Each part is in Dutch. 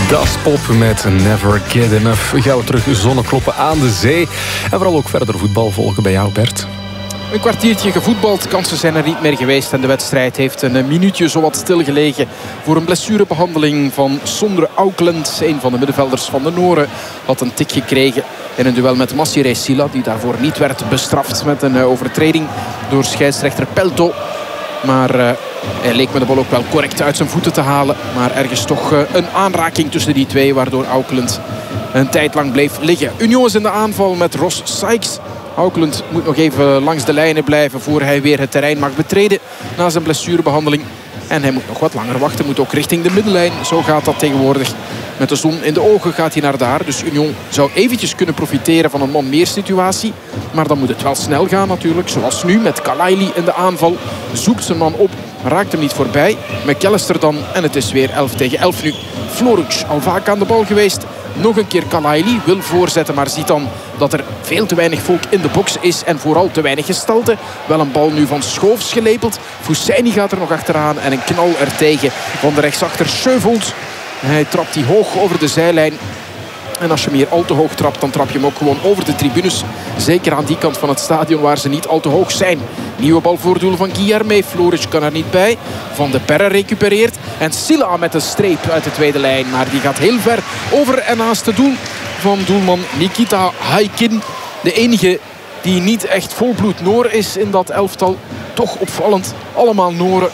Das Pop met Never Get Enough. We gaan terug zonnekloppen aan de zee. En vooral ook verder voetbal volgen bij jou, Bert. Een kwartiertje gevoetbald, kansen zijn er niet meer geweest. En de wedstrijd heeft een minuutje zowat stilgelegen voor een blessurebehandeling van Sondre Auckland. Een van de middenvelders van de Noren had een tik gekregen in een duel met Massiré Sila. Die daarvoor niet werd bestraft met een overtreding door scheidsrechter Pelto. Maar hij leek me de bal ook wel correct uit zijn voeten te halen. Maar ergens toch een aanraking tussen die twee, waardoor Auckland een tijd lang bleef liggen. Union is in de aanval met Ross Sykes. Auckland moet nog even langs de lijnen blijven voor hij weer het terrein mag betreden na zijn blessurebehandeling. En hij moet nog wat langer wachten, moet ook richting de middenlijn. Zo gaat dat tegenwoordig. Met de zon in de ogen gaat hij naar daar. Dus Union zou eventjes kunnen profiteren van een man-meer situatie. Maar dan moet het wel snel gaan natuurlijk. Zoals nu met Kalaili in de aanval. Zoekt zijn man op, raakt hem niet voorbij. McAllister dan en het is weer 11 tegen 11 nu. Floruc al vaak aan de bal geweest. Nog een keer Kalaili wil voorzetten, maar ziet dan dat er veel te weinig volk in de box is. En vooral te weinig gestalte. Wel een bal nu van Schoofs gelepeld. Fousseini gaat er nog achteraan. En een knal ertegen van de rechtsachter Scheuvelts. Hij trapt die hoog over de zijlijn. En als je hem hier al te hoog trapt, dan trap je hem ook gewoon over de tribunes. Zeker aan die kant van het stadion waar ze niet al te hoog zijn. Nieuwe bal voor doel van Guilherme. Floris kan er niet bij. Van de Perre recupereert. En Silla met een streep uit de tweede lijn. Maar die gaat heel ver over en naast het doel van doelman Nikita Haikin. De enige die niet echt volbloed Noor is in dat elftal. Toch opvallend. Allemaal Noren.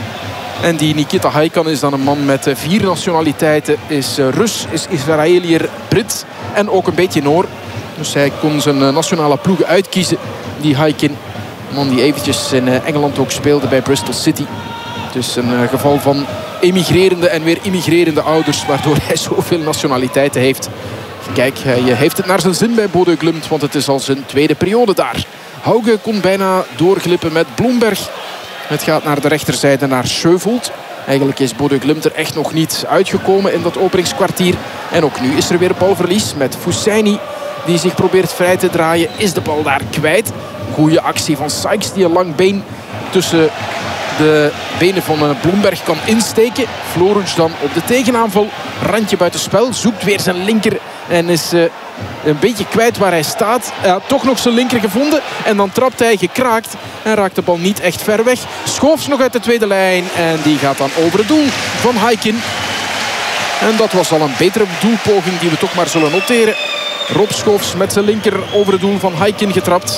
En die Nikita Haikin is dan een man met 4 nationaliteiten. Is Rus, is Israëliër, Brit en ook een beetje Noor. Dus hij kon zijn nationale ploegen uitkiezen. Die Haikin, een man die eventjes in Engeland ook speelde bij Bristol City. Dus een geval van emigrerende en weer immigrerende ouders. Waardoor hij zoveel nationaliteiten heeft. Kijk, hij heeft het naar zijn zin bij Bodø Glimt. Want het is al zijn tweede periode daar. Hauge kon bijna doorglippen met Blomberg. Het gaat naar de rechterzijde naar Scheuvelts. Eigenlijk is Bodø Glimt er echt nog niet uitgekomen in dat openingskwartier. En ook nu is er weer balverlies met Fousseini. Die zich probeert vrij te draaien. Is de bal daar kwijt. Goeie actie van Sykes die een lang been tussen de benen van Blomberg kan insteken. Floruc dan op de tegenaanval. Randje buitenspel. Zoekt weer zijn linker. En is een beetje kwijt waar hij staat. Hij had toch nog zijn linker gevonden. En dan trapt hij gekraakt. En raakt de bal niet echt ver weg. Schoofs nog uit de tweede lijn. En die gaat dan over het doel van Haikin. En dat was al een betere doelpoging die we toch maar zullen noteren. Rob Schoofs met zijn linker over het doel van Haikin getrapt.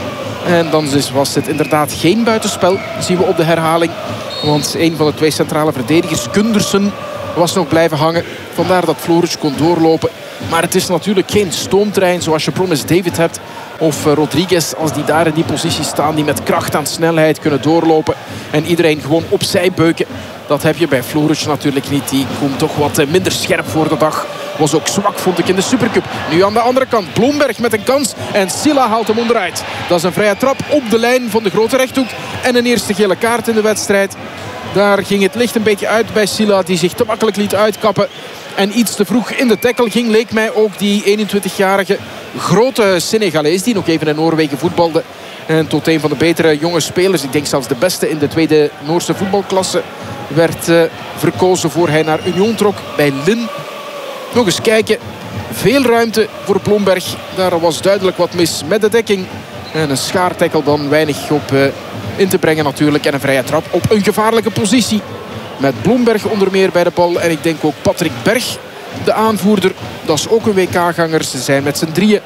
En dan was het inderdaad geen buitenspel. Zien we op de herhaling. Want een van de twee centrale verdedigers, Gundersen, was nog blijven hangen. Vandaar dat Floris kon doorlopen. Maar het is natuurlijk geen stoomtrein zoals je Promise David hebt. Of Rodriguez, als die daar in die positie staan. Die met kracht en snelheid kunnen doorlopen. En iedereen gewoon opzij beuken. Dat heb je bij Floris natuurlijk niet. Die komt toch wat minder scherp voor de dag. Was ook zwak, vond ik, in de Supercup. Nu aan de andere kant, Blomberg met een kans. En Silla haalt hem onderuit. Dat is een vrije trap op de lijn van de grote rechthoek. En een eerste gele kaart in de wedstrijd. Daar ging het licht een beetje uit bij Silla. Die zich te makkelijk liet uitkappen. En iets te vroeg in de tackle ging, leek mij ook die 21-jarige grote Senegalees. Die nog even in Noorwegen voetbalde. En tot een van de betere jonge spelers. Ik denk zelfs de beste in de tweede Noorse voetbalklasse. Werd verkozen voor hij naar Union trok bij Lyn. Nog eens kijken. Veel ruimte voor Blomberg. Daar was duidelijk wat mis met de dekking. En een schaartackle dan weinig op in te brengen natuurlijk. En een vrije trap op een gevaarlijke positie. Met Blomberg onder meer bij de bal. En ik denk ook Patrick Berg, de aanvoerder. Dat is ook een WK-ganger. Ze zijn met z'n drieën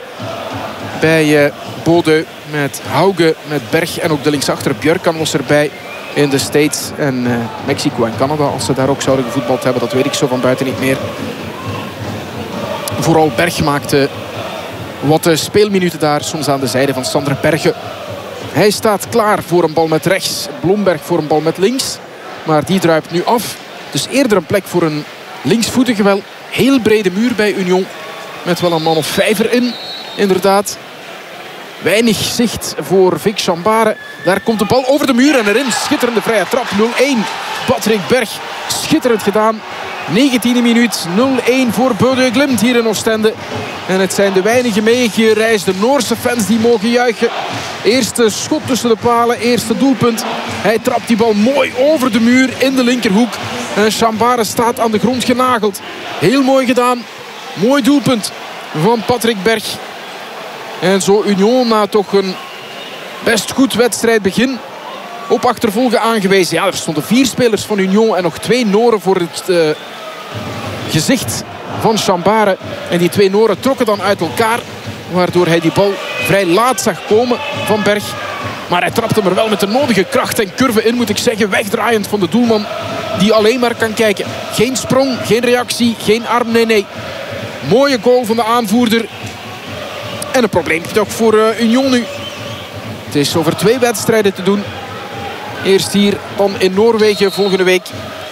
bij Bodø. Met Hauge, met Berg en ook de linksachter Björkan was erbij. In de States en Mexico en Canada. Als ze daar ook zouden gevoetbald hebben, dat weet ik zo van buiten niet meer. Vooral Berg maakte wat speelminuten daar. Soms aan de zijde van Sander Berge. Hij staat klaar voor een bal met rechts. Blomberg voor een bal met links. Maar die druipt nu af. Dus eerder een plek voor een linksvoetige wel. Heel brede muur bij Union. Met wel een man of 5 erin. Inderdaad. Weinig zicht voor Vic Chambare. Daar komt de bal over de muur en erin. Schitterende vrije trap. 0-1. Patrick Berg. Schitterend gedaan. 19e minuut, 0-1 voor Bodø Glimt hier in Oostende. En het zijn de weinige meegereisde Noorse fans die mogen juichen. Eerste schot tussen de palen, eerste doelpunt. Hij trapt die bal mooi over de muur in de linkerhoek. En Chambare staat aan de grond genageld. Heel mooi gedaan. Mooi doelpunt van Patrick Berg. En zo Union na toch een best goed wedstrijdbegin op achtervolgen aangewezen. Ja, er stonden 4 spelers van Union en nog 2 Noren voor het gezicht van Chambare. En die 2 Noren trokken dan uit elkaar, waardoor hij die bal vrij laat zag komen van Berg. Maar hij trapte hem er wel met de nodige kracht en curve in, moet ik zeggen. Wegdraaiend van de doelman die alleen maar kan kijken. Geen sprong, geen reactie, geen arm, nee. Mooie goal van de aanvoerder. En een probleempje toch voor Union nu. Het is over 2 wedstrijden te doen. Eerst hier, dan in Noorwegen volgende week.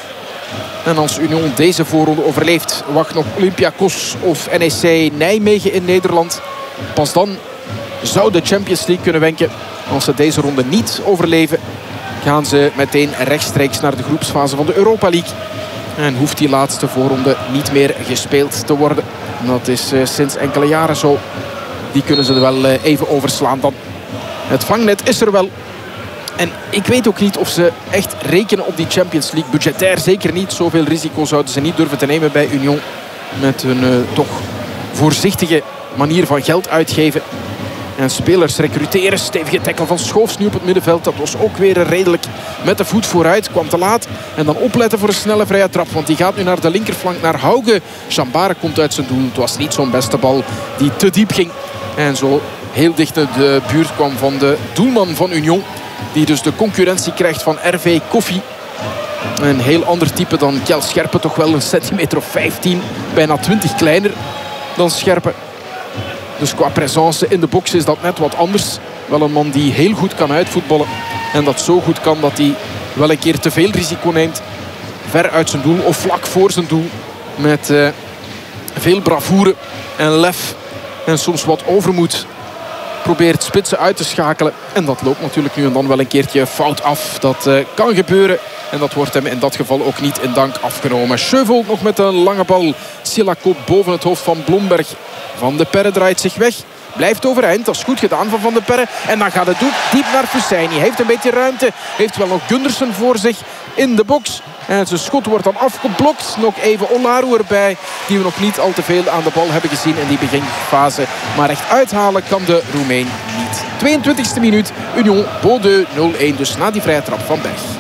En als Union deze voorronde overleeft, wacht nog Olympiakos of NEC Nijmegen in Nederland. Pas dan zou de Champions League kunnen wenken. Als ze deze ronde niet overleven, gaan ze meteen rechtstreeks naar de groepsfase van de Europa League. En hoeft die laatste voorronde niet meer gespeeld te worden. Dat is sinds enkele jaren zo. Die kunnen ze er wel even overslaan dan. Het vangnet is er wel. En ik weet ook niet of ze echt rekenen op die Champions League. Budgetair zeker niet. Zoveel risico zouden ze niet durven te nemen bij Union. Met hun toch voorzichtige manier van geld uitgeven. En spelers recruteren. Stevige tackle van Schoofs nu op het middenveld. Dat was ook weer redelijk met de voet vooruit. Kwam te laat. En dan opletten voor een snelle vrije trap. Want die gaat nu naar de linkerflank, naar Hauge. Chambare komt uit zijn doel. Het was niet zo'n beste bal die te diep ging. En zo heel dicht in de buurt kwam van de doelman van Union. Die dus de concurrentie krijgt van RV Koffie. Een heel ander type dan Kjell Scherpen. Toch wel een centimeter of 15. Bijna 20 kleiner dan Scherpen. Dus qua presence in de box is dat net wat anders. Wel een man die heel goed kan uitvoetballen. En dat zo goed kan dat hij wel een keer te veel risico neemt. Ver uit zijn doel of vlak voor zijn doel. Met veel bravoure en lef. En soms wat overmoed. Probeert spitsen uit te schakelen. En dat loopt natuurlijk nu en dan wel een keertje fout af. Dat kan gebeuren. En dat wordt hem in dat geval ook niet in dank afgenomen. Scheuvel nog met een lange bal. Silakot boven het hoofd van Blomberg. Van de Perre draait zich weg. Blijft overeind. Dat is goed gedaan van Van de Perre. En dan gaat het diep naar Fussaini. Heeft een beetje ruimte. Heeft wel nog Gundersen voor zich in de box. En zijn schot wordt dan afgeblokt. Nog even Olaru erbij. Die we nog niet al te veel aan de bal hebben gezien in die beginfase. Maar echt uithalen kan de Roemeen niet. 22e minuut. Union Bodø 0-1. Dus na die vrije trap van Berg.